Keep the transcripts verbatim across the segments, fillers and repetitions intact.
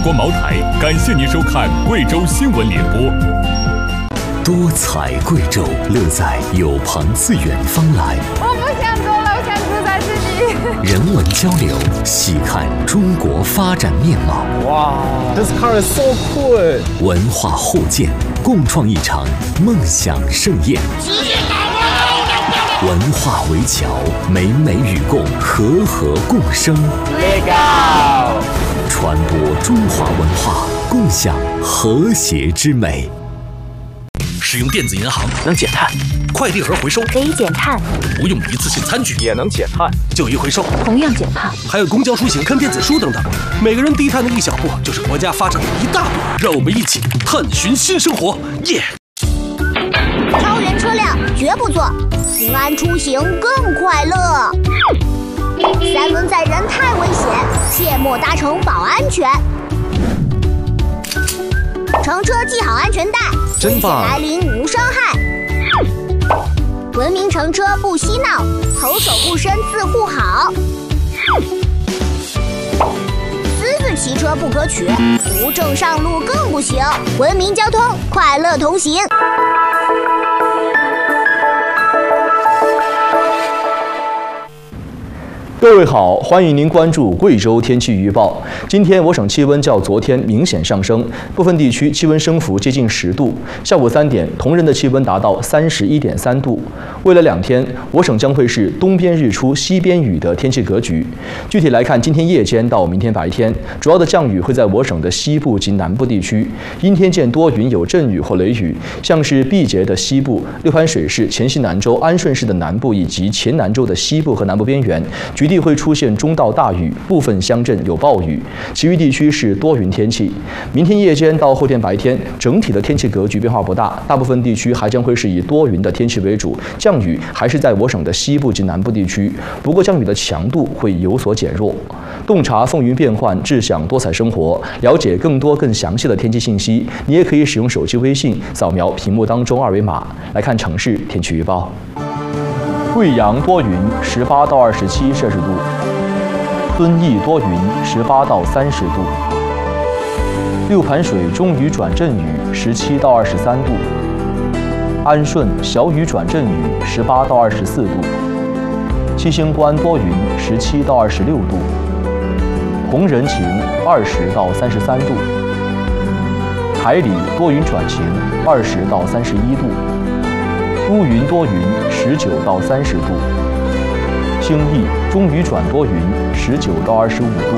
国茅台感谢您收看贵州新闻联播。 多彩贵州，乐在有朋自远方来。 我不想走了，我想住在这里。 人文交流，细看中国发展面貌。 哇 ，This car is so cool！ 文化互鉴，共创一场梦想盛宴。文化围桥，美美与共，和和共生。 Legal！ 传播中华文化，共享和谐之美。 使用电子银行能减碳， 快递盒回收可以减碳， 不用一次性餐具也能减碳， 旧衣回收同样减碳， 还有公交出行看电子书等等，每个人低碳的一小步，就是国家发展的一大步。让我们一起探寻新生活，耶！ 超员车辆绝不坐，平安出行更快乐。三轮载人太危险，切莫搭乘保安全。乘车系好安全带， 真棒！ 来临无伤害。文明乘车不嬉闹，投手不伸自护好。私自骑车不可取，无证上路更不行。文明交通，快乐同行。 各位好，欢迎您关注贵州天气预报。今天我省气温较昨天明显上升，部分地区气温升幅接近十度。下午三点，同仁的气温达到三十一点三度。未来两天，我省将会是东边日出西边雨的天气格局。具体来看，今天夜间到明天白天，主要的降雨会在我省的西部及南部地区，阴天见多云，有阵雨或雷雨。像是毕节的西部、六盘水市、黔西南州、安顺市的南部以及黔南州的西部和南部边缘，局地会出现中到大雨，部分乡镇有暴雨，其余地区是多云天气。明天夜间到后天白天，整体的天气格局变化不大，大部分地区还将会是以多云的天气为主，降雨还是在我省的西部及南部地区，不过降雨的强度会有所减弱。洞察风云变幻，智享多彩生活，了解更多更详细的天气信息，你也可以使用手机微信扫描屏幕当中二维码来看城市天气预报。贵阳多云，十八到二十七摄氏度；遵义多云，十八到三十度；六盘水中雨转阵雨，十七到二十三度；安顺小雨转阵雨，十八到二十四度；七星关多云，十七到二十六度；红人晴，二十到三十三度；海里多云转晴，二十到三十一度；乌云多云，十九到三十度；兴义中雨转多云，十九到二十五度。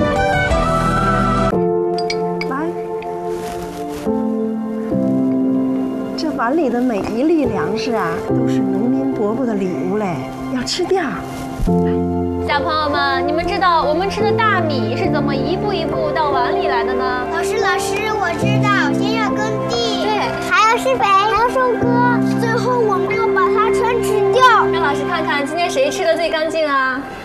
来，这碗里的每一粒粮食啊，都是农民伯伯的礼物嘞，要吃掉。 小朋友们，你们知道我们吃的大米是怎么一步一步到碗里来的呢？ 老师，老师，我知道，先要耕地， 对， 还要施肥，还要收割，最后我们要把它全吃掉。 让老师看看今天谁吃的最干净啊？